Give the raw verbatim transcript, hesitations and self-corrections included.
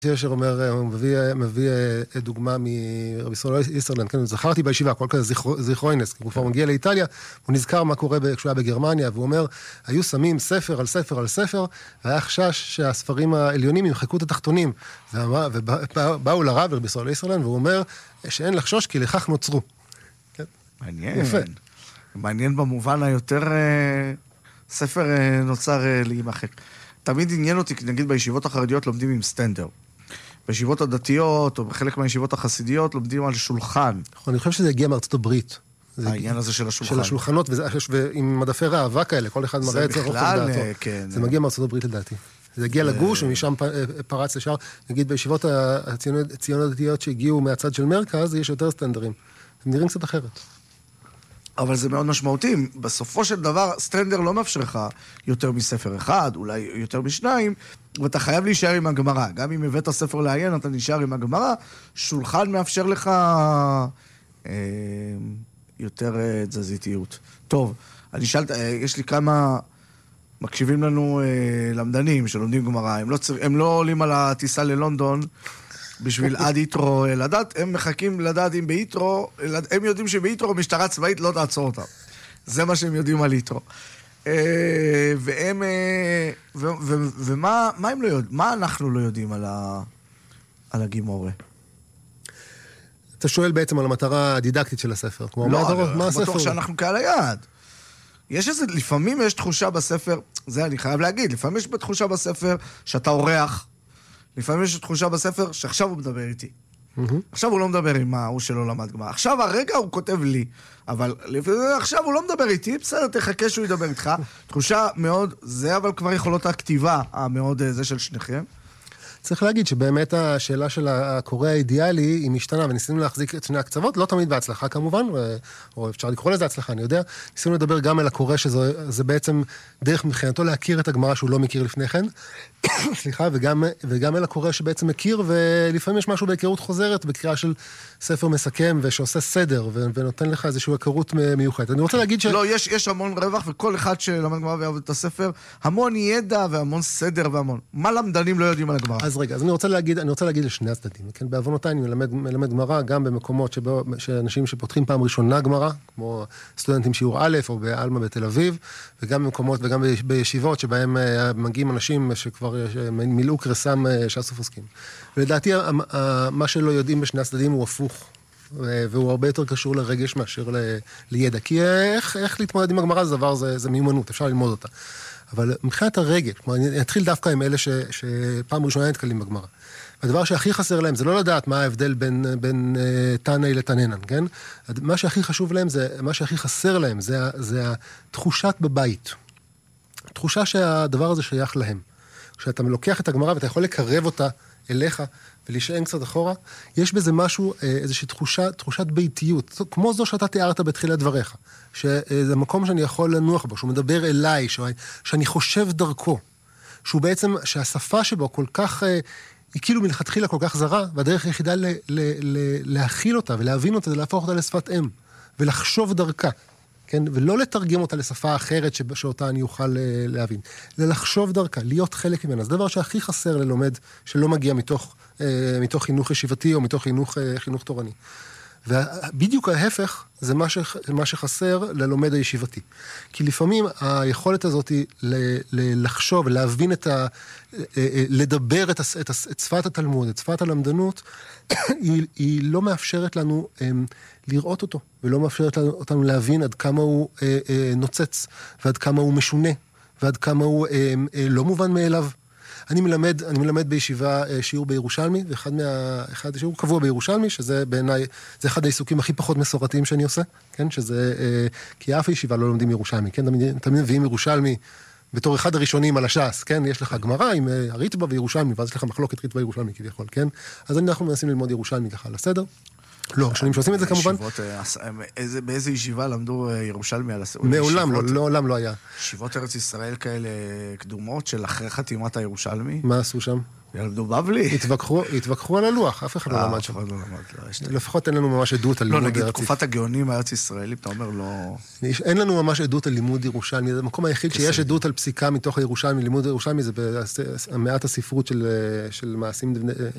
ישר אומר, הוא מביא, מביא דוגמה מרבי ישראל איסרלנד, כן, זכרתי בישיבה, כל כזה זיכרוינס, הוא כבר מגיע לאיטליה, הוא נזכר מה קורה כשהוא היה בגרמניה, והוא אומר, היו שמים ספר על ספר על ספר, והיה חשש שהספרים העליונים ימחקו את התחתונים, ובאו לרב, רבי ישראל איסרלנד, והוא אומר, שאין לחשוש, כי לכך נוצרו. מעניין. יפה. מעניין במובן היותר ספר נוצר להימחק. תמיד עניין אותי, נגיד בישיבות החרדיות לומדים עם סטנדר. בישיבות הדתיות, או בחלק מהישיבות החסידיות, לומדים על שולחן. אני חושב שזה הגיע מארצות הברית. העניין הזה של השולחן. של השולחנות, ועם מדפי ראווה כאלה, כל אחד מראה את זה רוחב דעתו. זה מגיע מארצות הברית לדעתי. זה הגיע לגוש, ומשם פרץ לשאר. נגיד בישיבות הציונות הדתיות שהגיעו מהצד של מרכז, יש יותר סטנדרים. הם נראים קצת אחרת. אבל זה מאוד משמעותי. בסופו של דבר, סטנדר לא מאפשר לך יותר מספר אחד, אולי יותר משניים, ואתה חייב להישאר עם הגמרא. גם אם הבאת ספר לעיין, אתה נשאר עם הגמרא. שולחן מאפשר לך אה, יותר אה, תזזיתיות. טוב, אני שאלת, אה, יש לי כמה מקשיבים לנו אה, למדנים שלומדים גמרא. הם לא, צר... הם לא עולים על הטיסה ללונדון, בשביל עד יתרו לדעת, הם מחכים לדעת אם ביתרו, הם יודעים שביתרו משטרה צבאית לא תעצור אותם. זה מה שהם יודעים על יתרו. והם, ומה הם לא יודעים, מה אנחנו לא יודעים על הגימורה? אתה שואל בעצם על המטרה הדידקטית של הספר. לא, אני בטוח שאנחנו קהל היעד. יש איזה, לפעמים יש תחושה בספר, זה אני חייב להגיד, לפעמים יש בתחושה בספר שאתה אורח, לפעמים יש תחושה בספר שעכשיו הוא מדבר איתי. עכשיו הוא לא מדבר עם ההוא שלא למד גמרא. עכשיו הרגע הוא כותב לי, אבל עכשיו הוא לא מדבר איתי, בסדר, תחכה שהוא ידבר איתך. תחושה מאוד, זה אבל כבר יכולות הכתיבה המאוד זה של שניכם. צריך להגיד שבאמת השאלה של הקורא האידיאלי היא משתנה, וניסינו להחזיק את שני הקצוות, לא תמיד בהצלחה כמובן, או אפשר לקרוא לזה הצלחה, אני יודע. ניסינו לדבר גם על הקורא, שזה בעצם דרך מבחינתו להכיר את הגמרא שהוא לא מכיר לפני כן, סליחה, וגם, וגם אל הקורא שבעצם מכיר, ולפעמים יש משהו בהיכרות חוזרת, בקריאה של ספר מסכם, ושעושה סדר, ונותן לך איזושהי היכרות מיוחדת. אני רוצה להגיד ש... לא, יש, יש המון רווח, וכל אחד שלמד גמרא ויעבוד את הספר, המון ידע והמון סדר והמון. מה למדנים לא יודעים על הגמרא? אז רגע, אז אני רוצה להגיד, אני רוצה להגיד לשני הצדדים. כן, בעוונותיי אני מלמד, מלמד גמרא, גם במקומות שבו, שאנשים שפותחים פעם ראשונה גמרא, כמו סטודנטים שיעור א' או באלמה בתל אביב, וגם במקומות וגם בישיבות שבהם מגיעים אנשים שכבר מילאו קרסם שאסוף עוסקים. ולדעתי, מה שלא יודעים בשני הצדדים הוא הפוך, והוא הרבה יותר קשור לרגש מאשר לידע. כי איך, איך להתמודד עם הגמרא זה דבר, זה, זה מיומנות, אפשר ללמוד אותה. אבל מבחינת הרגש, כלומר, אני אתחיל דווקא עם אלה ש, שפעם ראשונה נתקלים בגמרא. הדבר שהכי חסר להם זה לא לדעת מה ההבדל בין, בין uh, תנאי לתננן, כן? מה שהכי חשוב להם זה, מה שהכי חסר להם זה, זה התחושת בבית. תחושה שהדבר הזה שייך להם. כשאתה לוקח את הגמרא ואתה יכול לקרב אותה אליך ולהישען קצת אחורה, יש בזה משהו, איזושהי תחושה, תחושת ביתיות, כמו זו שאתה תיארת בתחילת דבריך, שזה מקום שאני יכול לנוח בו, שהוא מדבר אליי, שאני חושב דרכו, שהוא בעצם, שהשפה שבו כל כך, היא כאילו מלכתחילה כל כך זרה, והדרך היחידה ל, ל, ל, להכיל אותה ולהבין אותה, זה להפוך אותה לשפת אם, ולחשוב דרכה. כן? ולא לתרגם אותה לשפה אחרת שאותה אני אוכל להבין. לחשוב דרכה, להיות חלק ממנה. זה דבר שהכי חסר ללומד שלא מגיע מתוך, מתוך חינוך ישיבתי או מתוך חינוך, חינוך תורני. ובדיוק ההפך זה מה, ש, מה שחסר ללומד הישיבתי. כי לפעמים היכולת הזאת היא ל, ל, לחשוב, להבין את ה... לדבר את, ה, את, ה, את שפת התלמוד, את שפת הלמדנות, היא, היא לא מאפשרת לנו לראות אותו, ולא מאפשרת אותנו להבין עד כמה הוא נוצץ, ועד כמה הוא משונה, ועד כמה הוא לא מובן מאליו. אני מלמד, אני מלמד בישיבה שיעור בירושלמי, ואחד מה, אחד שיעור קבוע בירושלמי, שזה בעיניי, זה אחד העיסוקים הכי פחות מסורתיים שאני עושה, כן? שזה, כי אף ישיבה לא לומדים ירושלמי, כן? תמיד, תמיד מביאים ירושלמי בתור אחד הראשונים על הש"ס, כן? יש לך גמרא עם הריטב"א וירושלמי, ואז יש לך מחלוקת ריטב"א ירושלמי כביכול, כן? אז אנחנו מנסים ללמוד ירושלמי ככה על הסדר. לא, ראשונים שעושים את זה כמובן. באיזה ישיבה למדו ירושלמי על הסדר? מעולם לא, לעולם לא היה. ישיבות ארץ ישראל כאלה קדומות של אחרי חתימת הירושלמי? מה עשו שם? ילמדו בבלי. התווכחו על הלוח, אף אחד לא למד שם. לפחות אין לנו ממש עדות על לימוד ארץ. לא, נגיד, תקופת הגאונים הארץ ישראלים, אתה אומר לא... אין לנו ממש עדות על לימוד ירושלמי. זה המקום היחיד שיש עדות על פסיקה מתוך הירושלמי. לימוד ירושלמי זה במעט הספרות של מעשים